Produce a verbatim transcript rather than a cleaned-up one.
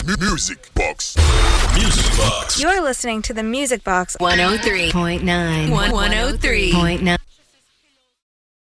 Music Box. Music Box. You're listening to the Music Box one oh three point nine. one oh three point nine.